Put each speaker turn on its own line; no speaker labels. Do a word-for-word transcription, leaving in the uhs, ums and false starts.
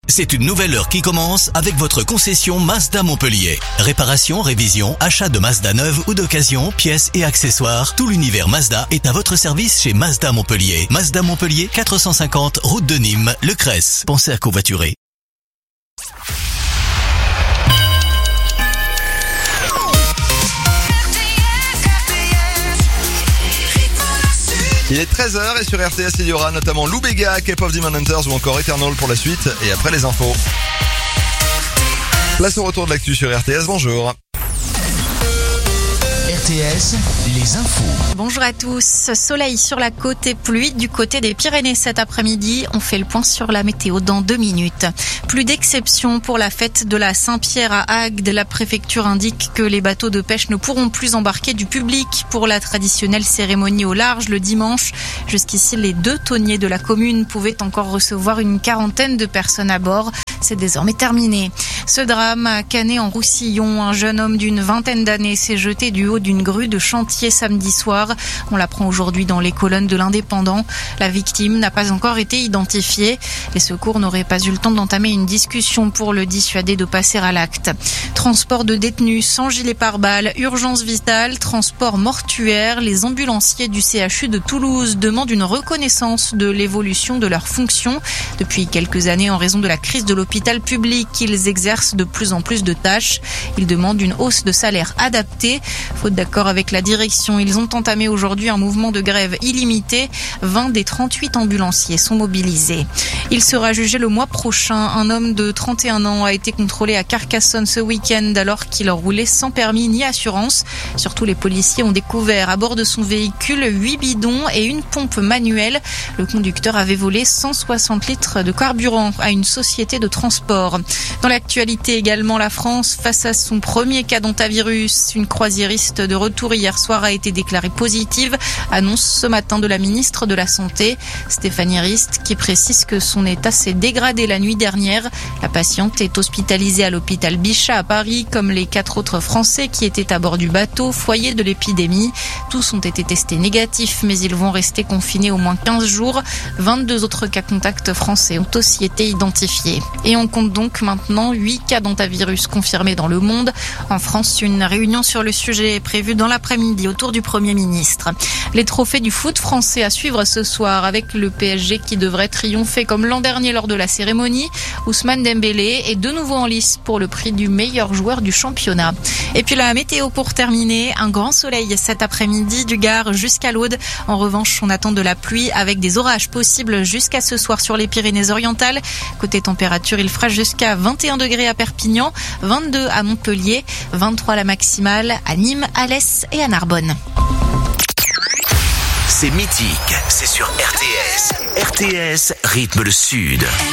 C'est une nouvelle heure qui commence avec votre concession Mazda Montpellier. Réparation, révision, achat de Mazda neuve ou d'occasion, pièces et accessoires. Tout l'univers Mazda est à votre service chez Mazda Montpellier. Mazda Montpellier, quatre cent cinquante, route de Nîmes, Le Cresse. Pensez à covoiturer.
Il est treize heures et sur R T S, il y aura notamment Lou Bega, Cape of Demon Hunters ou encore Eternal pour la suite. Et après les infos. Place au retour de l'actu sur R T S, bonjour.
R T S, les infos.
Bonjour à tous. Soleil sur la côte et pluie du côté des Pyrénées cet après-midi. On fait le point sur la météo dans deux minutes. Plus d'exception pour la fête de la Saint-Pierre à Agde. La préfecture indique que les bateaux de pêche ne pourront plus embarquer du public pour la traditionnelle cérémonie au large le dimanche. Jusqu'ici, les deux tonniers de la commune pouvaient encore recevoir une quarantaine de personnes à bord. C'est désormais terminé. Ce drame à Canet-en-Roussillon, un jeune homme d'une vingtaine d'années s'est jeté du haut d'une grue de chantier samedi soir. On l'apprend aujourd'hui dans les colonnes de l'Indépendant. La victime n'a pas encore été identifiée. Les secours n'auraient pas eu le temps d'entamer une discussion pour le dissuader de passer à l'acte. Transport de détenus sans gilet pare-balles, urgence vitale, transport mortuaire. Les ambulanciers du C H U de Toulouse demandent une reconnaissance de l'évolution de leurs fonctions. Depuis quelques années, en raison de la crise de l'hôpital public, ils exercent de plus en plus de tâches. Ils demandent une hausse de salaire adaptée. Faute d'accord avec la direction, ils ont entamé aujourd'hui un mouvement de grève illimité. vingt des trente-huit ambulanciers sont mobilisés. Il sera jugé le mois prochain. Un homme de trente et un ans a été contrôlé à Carcassonne ce week-end alors qu'il roulait sans permis ni assurance. Surtout, les policiers ont découvert à bord de son véhicule huit bidons et une pompe manuelle. Le conducteur avait volé cent soixante litres de carburant à une société de transport. Dans l'actualité également, la France face à son premier cas d'hantavirus. Une croisiériste de retour hier soir a été déclarée positive. Annonce ce matin de la ministre de la Santé, Stéphanie Rist, qui précise que son état s'est dégradé la nuit dernière. La patiente est hospitalisée à l'hôpital Bichat à Paris, comme les quatre autres Français qui étaient à bord du bateau, foyer de l'épidémie. Tous ont été testés négatifs, mais ils vont rester confinés au moins quinze jours. vingt-deux autres cas contacts français ont aussi été identifiés. Et on compte donc maintenant huit cas d'hantavirus confirmés dans le monde. En France, une réunion sur le sujet est prévue dans l'après-midi autour du Premier ministre. Les trophées du foot français à suivre ce soir avec le P S G qui devrait triompher comme l'an dernier lors de la cérémonie. Ousmane Dembélé est de nouveau en lice pour le prix du meilleur joueur du championnat. Et puis la météo pour terminer, un grand soleil cet après-midi du Gard jusqu'à l'Aude. En revanche, on attend de la pluie avec des orages possibles jusqu'à ce soir sur les Pyrénées-Orientales. Côté température, il fera jusqu'à vingt et un degrés à Perpignan, vingt-deux à Montpellier, vingt-trois la maximale à Nîmes, Alès et à Narbonne.
C'est mythique, c'est sur R T S. R T S rythme le Sud.